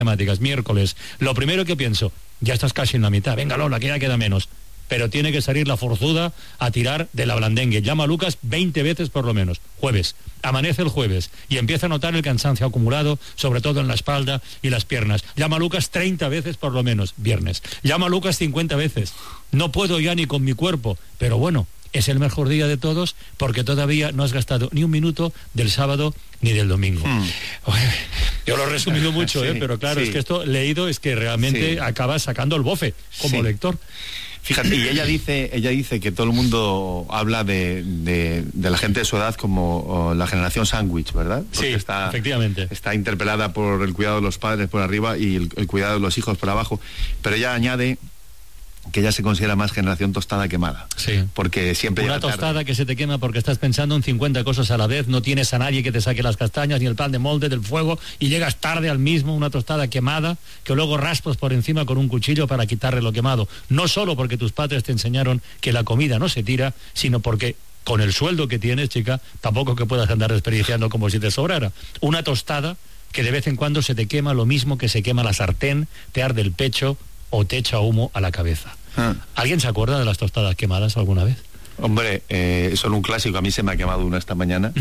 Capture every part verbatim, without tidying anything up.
matemáticas, miércoles, lo primero que pienso, ya estás casi en la mitad, venga Lola, que ya queda menos. Pero tiene que salir la forzuda a tirar de la blandengue. Llama a Lucas veinte veces por lo menos. Jueves. Amanece el jueves y empieza a notar el cansancio acumulado, sobre todo en la espalda y las piernas. Llama a Lucas treinta veces por lo menos. Viernes. Llama a Lucas cincuenta veces. No puedo ya ni con mi cuerpo. Pero bueno, es el mejor día de todos porque todavía no has gastado ni un minuto del sábado ni del domingo. Hmm. Yo lo he resumido mucho, sí, ¿eh? Pero claro, sí. Es que esto leído es que realmente sí. Acabas sacando el bofe como sí. lector. Fíjate, y ella dice, ella dice que todo el mundo habla de, de, de la gente de su edad como oh, la generación sándwich, ¿verdad? Porque sí, está, efectivamente. Está interpelada por el cuidado de los padres por arriba y el, el cuidado de los hijos por abajo. Pero ella añade que ella se considera más generación tostada quemada. Sí. Porque siempre una tostada tarde. Que se te quema porque estás pensando en cincuenta cosas a la vez, no tienes a nadie que te saque las castañas ni el pan de molde del fuego y llegas tarde al mismo, una tostada quemada que luego raspas por encima con un cuchillo para quitarle lo quemado. No solo porque tus padres te enseñaron que la comida no se tira, sino porque con el sueldo que tienes, chica, tampoco que puedas andar desperdiciando como si te sobrara. Una tostada que de vez en cuando se te quema lo mismo que se quema la sartén, te arde el pecho o te echa humo a la cabeza. Ah. ¿Alguien se acuerda de las tostadas quemadas alguna vez? Hombre, eh, son un clásico. A mí se me ha quemado una esta mañana.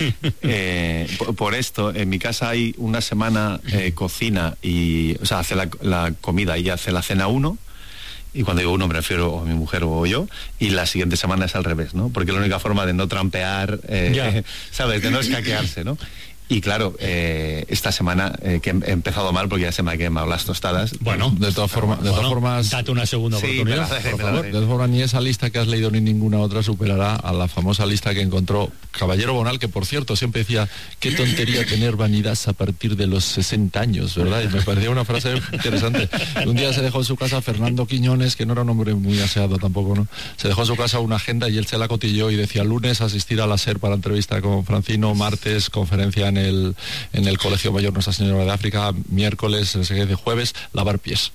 eh, por, por esto, en mi casa hay una semana eh, cocina y, o sea, hace la, la comida y hace la cena uno. Y cuando digo uno me refiero a mi mujer o yo, y la siguiente semana es al revés, ¿no? Porque es la única forma de no trampear, eh, ¿sabes? De no escaquearse, ¿no? Y claro, eh, esta semana eh, que he empezado mal porque ya se me han quemado las tostadas. Bueno, de todas formas, de bueno, todas formas, date una segunda sí, oportunidad, me la, por me favor. la, de todas formas, ni esa lista que has leído ni ninguna otra superará a la famosa lista que encontró Caballero Bonal, que por cierto siempre decía qué tontería tener vanidad a partir de los sesenta años, ¿verdad? Y me parecía una frase interesante. Un día se dejó en su casa Fernando Quiñones, que no era un hombre muy aseado tampoco, ¿no? Se dejó en su casa una agenda y él se la cotilló y decía lunes asistir a la SER para entrevista con Francino, martes conferencia en el en el Colegio Mayor Nuestra Señora de África, miércoles, no sé qué, de jueves, lavar pies.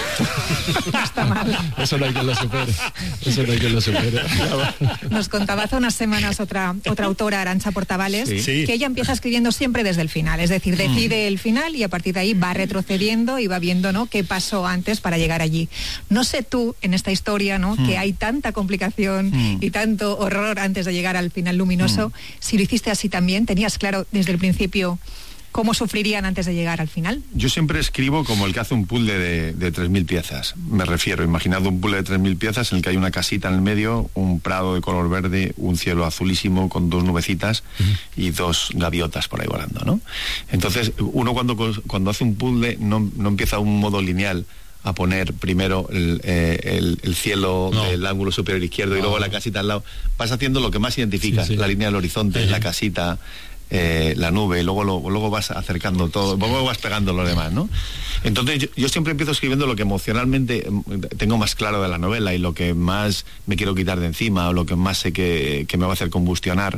Está mal. Eso no hay quien lo supere. Eso no hay quien lo supere. Nos contaba hace unas semanas otra otra autora, Arantxa Portavales, sí. que ella empieza escribiendo siempre desde el final, es decir, decide el final y a partir de ahí va retrocediendo y va viendo, ¿no?, qué pasó antes para llegar allí. No sé tú, en esta historia, ¿no?, mm. que hay tanta complicación mm. y tanto horror antes de llegar al final luminoso, mm. si lo hiciste así también, tenías claro desde el principio cómo sufrirían antes de llegar al final. Yo siempre escribo como el que hace un puzzle de, de tres mil piezas. Me refiero, imaginad un puzzle de tres mil piezas en el que hay una casita en el medio, un prado de color verde, un cielo azulísimo con dos nubecitas uh-huh. y dos gaviotas por ahí volando, ¿no? Entonces, uno cuando, cuando hace un puzzle no, no empieza un modo lineal a poner primero el, eh, el, el cielo no. del ángulo superior izquierdo no. y luego la casita al lado. Vas haciendo lo que más identificas, sí, sí. la línea del horizonte, sí. la casita, Eh, la nube, y luego, lo, luego vas acercando todo, luego vas pegando lo demás, ¿no? Entonces yo, yo siempre empiezo escribiendo lo que emocionalmente tengo más claro de la novela y lo que más me quiero quitar de encima o lo que más sé que, que me va a hacer combustionar.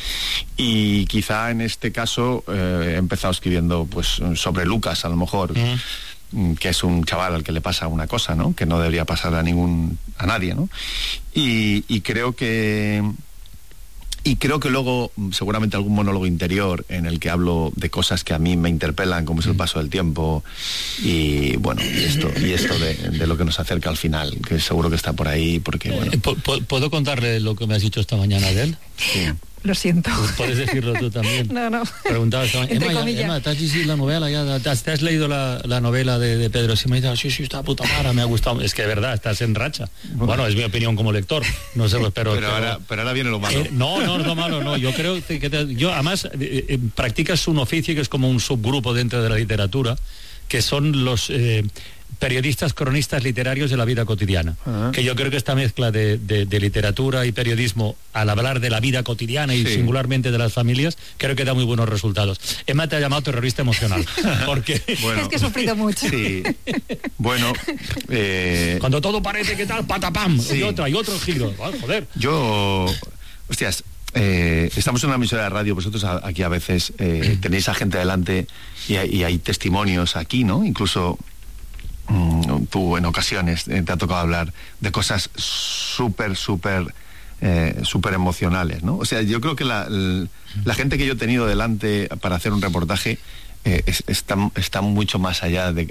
Y quizá en este caso eh, he empezado escribiendo pues sobre Lucas, a lo mejor, mm. que es un chaval al que le pasa una cosa, ¿no?, que no debería pasar a ningún a nadie, ¿no? Y, y creo que Y creo que luego, seguramente algún monólogo interior en el que hablo de cosas que a mí me interpelan, como es el paso del tiempo, y bueno, y esto, y esto de, de lo que nos acerca al final, que seguro que está por ahí, porque bueno. ¿Puedo contarle lo que me has dicho esta mañana de él? Sí. Lo siento. Puedes decirlo tú también. No, no. Preguntaba esta mañana, Emma, ya, Emma, ¿te has leído la novela? Ya, ¿te, has, ¿Te has leído la, la novela de, de Pedro? Sí, me dice, sí, sí, está puta mara, me ha gustado. Es que de verdad, estás en racha. Bueno, es mi opinión como lector. No sé, pero... Pero, pero, ahora, pero ahora viene lo malo. Eh, no, no, no malo, no. Yo creo que... Te, yo, además, eh, eh, practicas un oficio que es como un subgrupo dentro de la literatura, que son los... Eh, periodistas cronistas literarios de la vida cotidiana, uh-huh. que yo creo que esta mezcla de, de, de literatura y periodismo al hablar de la vida cotidiana y sí. singularmente de las familias, creo que da muy buenos resultados. Emma te ha llamado terrorista emocional porque bueno, es que he sufrido mucho. Sí. Bueno, eh... cuando todo parece que tal, patapam, sí. y otra, y otro giro. Oh, joder. Yo, hostias, Eh, estamos en una emisora de radio, vosotros aquí a veces eh, tenéis a gente delante y hay, y hay testimonios aquí, ¿no? Incluso mm, tú en ocasiones eh, te ha tocado hablar de cosas súper, súper eh, súper emocionales, ¿no? O sea, yo creo que la, la, la gente que yo he tenido delante para hacer un reportaje eh, es, está, está mucho más allá de,